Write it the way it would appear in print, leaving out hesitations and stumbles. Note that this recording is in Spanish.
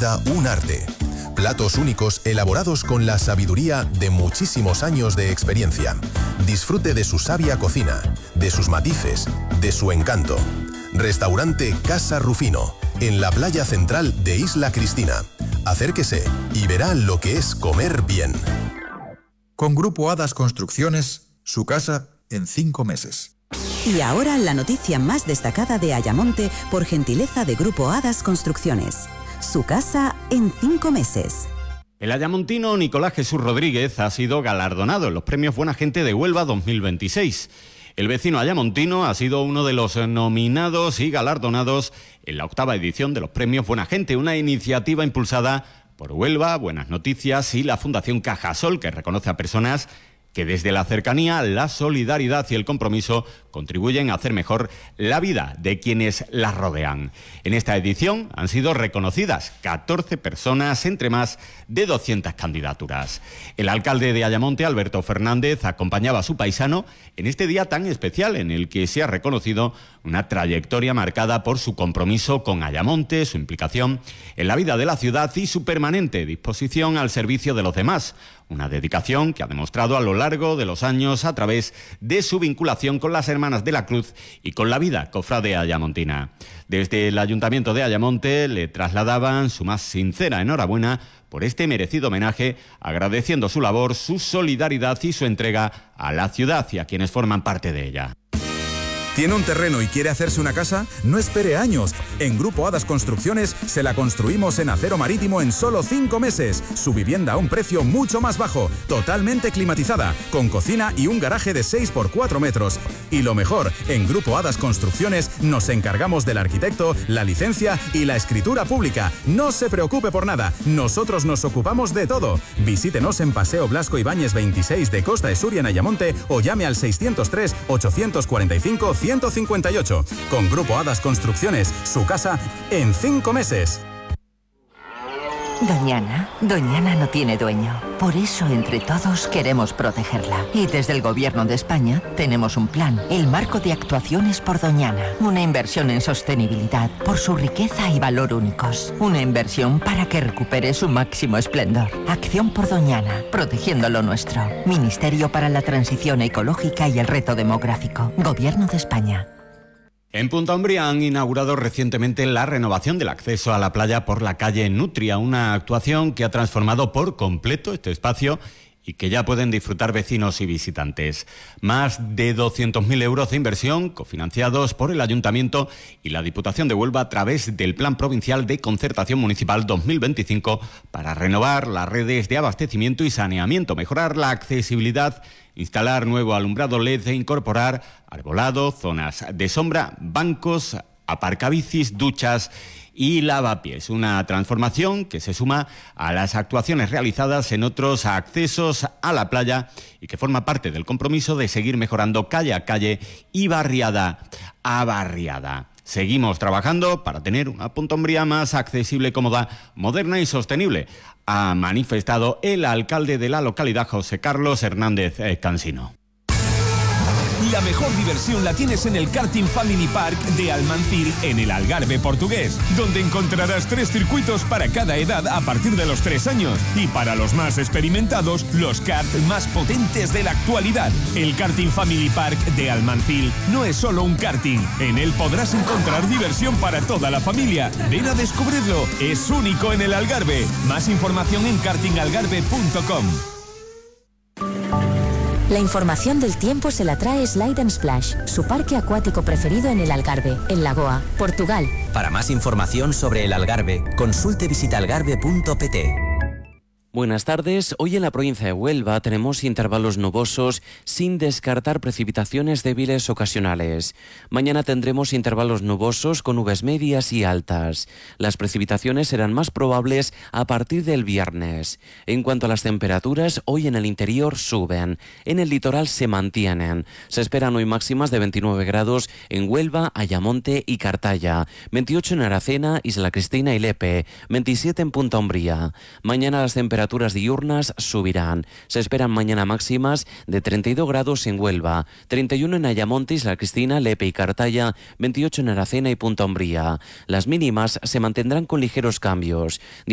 comida un arte. Platos únicos elaborados con la sabiduría de muchísimos años de experiencia. Disfrute de su sabia cocina, de sus matices, de su encanto. Restaurante Casa Rufino, en la playa central de Isla Cristina. Acérquese y verá lo que es comer bien. Con Grupo Hadas Construcciones, su casa en 5 meses. Y ahora la noticia más destacada de Ayamonte por gentileza de Grupo Hadas Construcciones. Su casa en 5 meses. El ayamontino Nicolás Jesús Rodríguez ha sido galardonado en los premios Buena Gente de Huelva 2026. El vecino ayamontino ha sido uno de los nominados y galardonados en la 8ª edición de los premios Buena Gente, una iniciativa impulsada por Huelva, Buenas Noticias y la Fundación Cajasol, que reconoce a personas que desde la cercanía, la solidaridad y el compromiso contribuyen a hacer mejor la vida de quienes las rodean. En esta edición han sido reconocidas 14 personas entre más de 200 candidaturas. El alcalde de Ayamonte, Alberto Fernández, acompañaba a su paisano en este día tan especial en el que se ha reconocido una trayectoria marcada por su compromiso con Ayamonte, su implicación en la vida de la ciudad y su permanente disposición al servicio de los demás. Una dedicación que ha demostrado a lo largo de los años a través de su vinculación con las Hermanas de la Cruz y con la vida cofrade ayamontina. Desde el Ayuntamiento de Ayamonte le trasladaban su más sincera enhorabuena por este merecido homenaje, agradeciendo su labor, su solidaridad y su entrega a la ciudad y a quienes forman parte de ella. ¿Tiene un terreno y quiere hacerse una casa? No espere años. En Grupo Hadas Construcciones se la construimos en acero marítimo en solo 5 meses. Su vivienda a un precio mucho más bajo, totalmente climatizada, con cocina y un garaje de 6 por 4 metros. Y lo mejor, en Grupo Hadas Construcciones nos encargamos del arquitecto, la licencia y la escritura pública. No se preocupe por nada, nosotros nos ocupamos de todo. Visítenos en Paseo Blasco Ibáñez 26 de Costa de Suria en Ayamonte o llame al 603 845 158. Con Grupo Hadas Construcciones, su casa en 5 meses. Doñana no tiene dueño. Por eso, entre todos, queremos protegerla. Y desde el Gobierno de España tenemos un plan, el Marco de Actuaciones por Doñana. Una inversión en sostenibilidad, por su riqueza y valor únicos. Una inversión para que recupere su máximo esplendor. Acción por Doñana, protegiendo lo nuestro. Ministerio para la Transición Ecológica y el Reto Demográfico. Gobierno de España. En Punta Umbría han inaugurado recientemente la renovación del acceso a la playa por la calle Nutria, una actuación que ha transformado por completo este espacio y que ya pueden disfrutar vecinos y visitantes. Más de 200.000 euros de inversión cofinanciados por el Ayuntamiento y la Diputación de Huelva a través del Plan Provincial de Concertación Municipal 2025 para renovar las redes de abastecimiento y saneamiento, mejorar la accesibilidad, instalar nuevo alumbrado LED e incorporar arbolado, zonas de sombra, bancos, aparcabicis, duchas y lavapiés. Una transformación que se suma a las actuaciones realizadas en otros accesos a la playa y que forma parte del compromiso de seguir mejorando calle a calle y barriada a barriada. Seguimos trabajando para tener una Punta Umbría más accesible, cómoda, moderna y sostenible, ha manifestado el alcalde de la localidad, José Carlos Hernández Cansino. La mejor diversión la tienes en el Karting Family Park de Almancil en el Algarve portugués, donde encontrarás 3 circuitos para cada edad a partir de los 3 años y para los más experimentados, los karts más potentes de la actualidad. El Karting Family Park de Almancil no es solo un karting, en él podrás encontrar diversión para toda la familia. Ven a descubrirlo, es único en el Algarve. Más información en kartingalgarve.com. La información del tiempo se la trae Slide & Splash, su parque acuático preferido en el Algarve, en Lagoa, Portugal. Para más información sobre el Algarve, consulte visitaalgarve.pt. Buenas tardes. Hoy en la provincia de Huelva tenemos intervalos nubosos sin descartar precipitaciones débiles ocasionales. Mañana tendremos intervalos nubosos con nubes medias y altas. Las precipitaciones serán más probables a partir del viernes. En cuanto a las temperaturas, hoy en el interior suben. En el litoral se mantienen. Se esperan hoy máximas de 29 grados en Huelva, Ayamonte y Cartaya, 28 en Aracena, Isla Cristina y Lepe, 27 en Punta Umbría. Mañana las temperaturas diurnas subirán. Se esperan mañana máximas de 32 grados en Huelva, 31 en Ayamonte, Isla Cristina, Lepe y Cartaya, 28 en Aracena y Punta Umbría. Las mínimas se mantendrán con ligeros cambios.